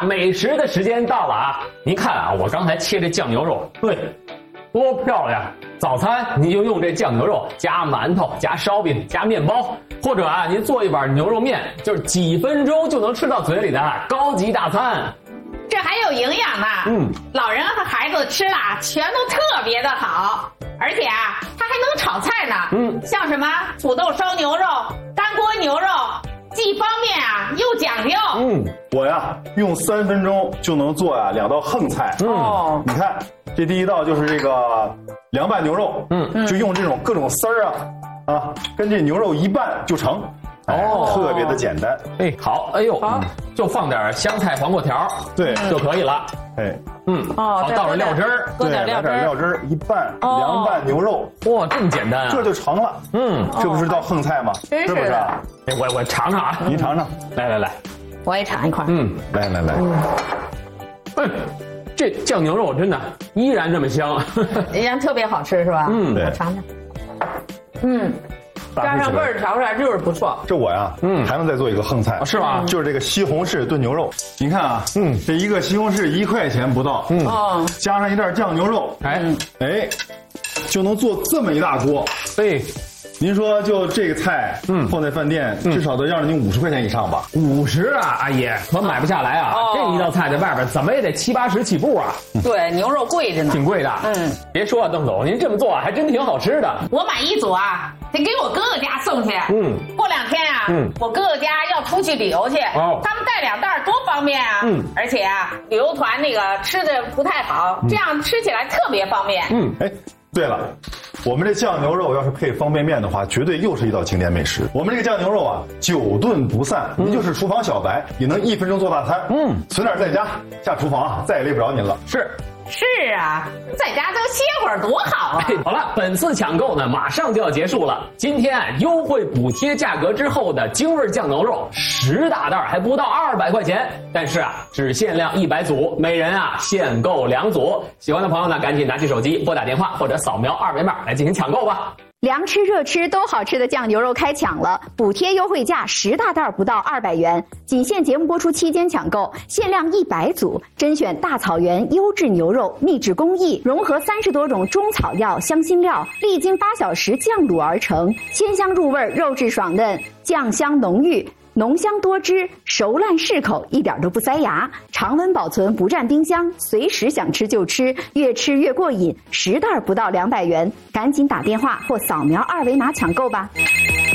美食的时间到了啊！您看啊，我刚才切这酱牛肉，对，多漂亮！早餐你就用这酱牛肉加馒头、加烧饼、加面包，或者啊，您做一碗牛肉面，就是几分钟就能吃到嘴里的高级大餐。 这还有营养呢，老人和孩子吃了全都特别的好，而且啊，它还能炒菜呢，像什么土豆烧牛肉、干锅牛肉，既方便啊又讲究。 我呀用3分钟就能做呀2道横菜。你看这第一道就是这个凉拌牛肉，就用这种各种丝儿啊，跟这牛肉一拌就成。特别的简单。 好，哎呦，就放点香菜、黄瓜条， 对， 就可以了。好，倒点料汁儿， 搁点料汁儿一拌，凉拌牛肉， 哇，这么简单啊， 这就成了。这不是道横菜吗？ 真是不是？ 我尝尝啊， 您尝尝， 来， 我也尝一块。 来， 这酱牛肉真的依然这么香， 依然特别好吃是吧？ 对， 我尝尝。加上味儿调出来就是不错。 这我呀，还能再做一个横菜， 是吗？ 就是这个西红柿炖牛肉。您看啊，这一个西红柿1块钱不到，加上一袋酱牛肉，就能做这么一大锅。您说就这个菜，放在饭店，至少得让您50块钱以上吧 ？50啊，阿姨，可买不下来啊！这一道菜在外边怎么也得70、80起步啊！ 对，牛肉贵着呢， 挺贵的。别说啊，邓总，您这么做还真挺好吃的。 我买一组啊，得给我哥哥家送去。过2天啊，我哥哥家要出去旅游去，他们带2袋多方便啊！而且啊，旅游团那个吃的不太好，这样吃起来特别方便。 对了，我们这酱牛肉要是配方便面的话，绝对又是一道经典美食。我们这个酱牛肉啊，久炖不散，您就是厨房小白，也能1分钟做大餐。存点在家，下厨房再也累不着您了。 是啊，在家都歇会儿多好啊！ 好了，本次抢购呢马上就要结束了。今天优惠补贴价格之后的京味酱牛肉10大袋还不到200块钱，但是只限量100组，每人限购2组。喜欢的朋友呢，赶紧拿起手机拨打电话或者扫描2维码来进行抢购吧。 凉吃热吃都好吃的酱牛肉开抢了，补贴优惠价10大袋不到200元，仅限节目播出期间抢购，限量100组，甄选大草原优质牛肉，秘制工艺，融合30多种中草药、香辛料，历经8小时酱卤而成，鲜香入味，肉质爽嫩，酱香浓郁。浓香多汁，熟烂适口，一点都不塞牙，常温保存，不占冰箱，随时想吃就吃，越吃越过瘾。10袋不到200元，赶紧打电话或扫描2维码抢购吧。